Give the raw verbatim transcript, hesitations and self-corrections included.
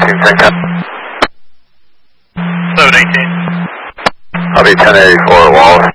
Team ten ten. Flight eighteen. I'll be ten eighty-four Wallace.